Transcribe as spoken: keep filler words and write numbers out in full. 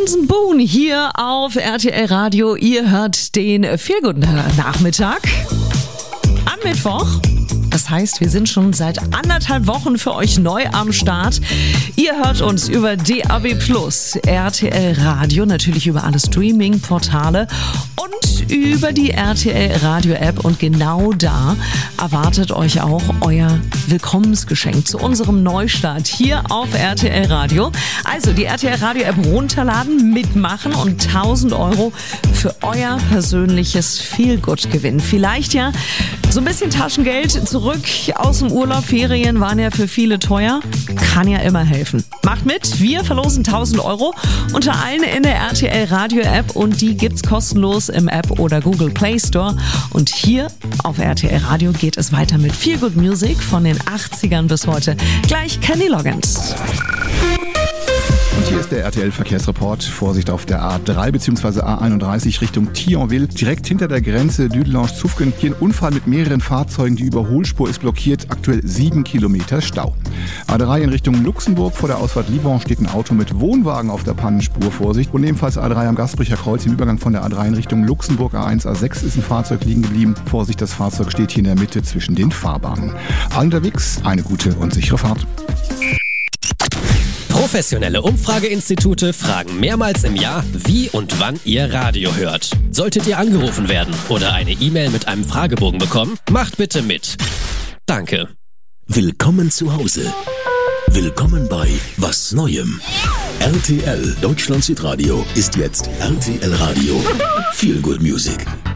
Benson Boone hier auf R T L Radio. Ihr hört den Feelgood Nachmittag am Mittwoch. Das heißt, wir sind schon seit anderthalb Wochen für euch neu am Start. Ihr hört uns über D A B plus, R T L Radio, natürlich über alle Streaming-Portale und über die R T L Radio-App. Und genau da erwartet euch auch euer Willkommensgeschenk zu unserem Neustart hier auf R T L Radio. Also die R T L Radio-App runterladen, mitmachen und tausend Euro für euer persönliches Feelgood gewinnen. Vielleicht ja so ein bisschen Taschengeld zurück aus dem Urlaub. Ferien waren ja für viele teuer. Kann ja immer helfen. Macht mit, wir verlosen tausend Euro unter allen in der R T L Radio App und die gibt's kostenlos im App oder Google Play Store. Und hier auf R T L Radio geht es weiter mit Feelgood Music von den achtzigern bis heute. Gleich Kenny Loggins. Und hier ist der R T L-Verkehrsreport. Vorsicht auf der A drei bzw. A einunddreißig Richtung Thionville. Direkt hinter der Grenze Düdelange-Zufgen. Hier ein Unfall mit mehreren Fahrzeugen. Die Überholspur ist blockiert. Aktuell sieben Kilometer Stau. A drei in Richtung Luxemburg. Vor der Ausfahrt Livon steht ein Auto mit Wohnwagen auf der Pannenspur. Vorsicht. Und ebenfalls A drei am Gasbricher Kreuz. Im Übergang von der A drei in Richtung Luxemburg. A eins, A sechs ist ein Fahrzeug liegen geblieben. Vorsicht, das Fahrzeug steht hier in der Mitte zwischen den Fahrbahnen. Unterwegs eine gute und sichere Fahrt. Professionelle Umfrageinstitute fragen mehrmals im Jahr, wie und wann ihr Radio hört. Solltet ihr angerufen werden oder eine E-Mail mit einem Fragebogen bekommen, macht bitte mit. Danke. Willkommen zu Hause. Willkommen bei Was Neuem. R T L Deutschland Südradio ist jetzt R T L Radio. Feelgood Music.